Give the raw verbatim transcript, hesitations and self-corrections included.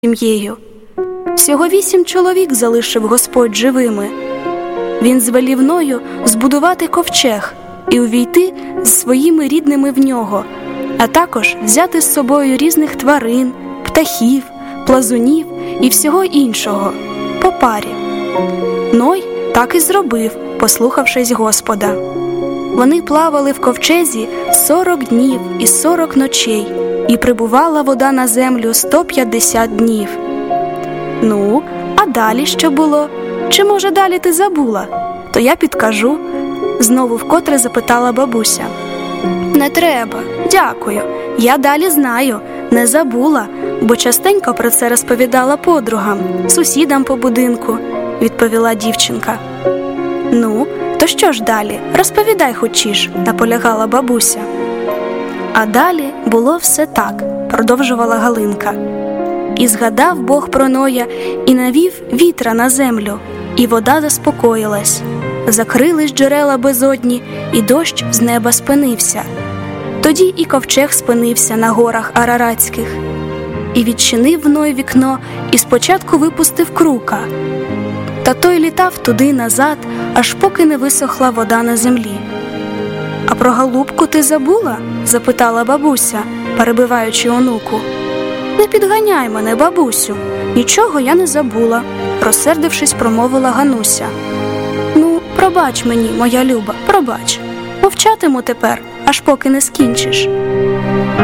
сім'єю. Всього вісім чоловік залишив Господь живими. Він звелів Ною збудувати ковчег і увійти з своїми рідними в нього, а також взяти з собою різних тварин, птахів, плазунів і всього іншого, по парі. Ной так і зробив, послухавшись Господа. Вони плавали в ковчезі сорок днів і сорок ночей, і прибувала вода на землю сто п'ятдесят днів. Ну, а далі що було? Чи, може, далі ти забула? То я підкажу. Знову вкотре запитала бабуся. Не треба, дякую. Я далі знаю, не забула, бо частенько про це розповідала подругам, сусідам по будинку, відповіла дівчинка. Ну, то що ж далі? Розповідай хочеш, наполягала бабуся. А далі було все так, продовжувала Галинка. І згадав Бог про Ноя і навів вітра на землю, і вода заспокоїлась. Закрились джерела безодні, і дощ з неба спинився. Тоді і ковчег спинився на горах Араратських. І відчинив Ной вікно, і спочатку випустив крука. Та той літав туди-назад, аж поки не висохла вода на землі. «А про голубку ти забула?» – запитала бабуся, перебиваючи онуку. «Не підганяй мене, бабусю, нічого я не забула», – розсердившись, промовила Гануся. «Ну, пробач мені, моя люба, пробач. Мовчатиму тепер, аж поки не скінчиш».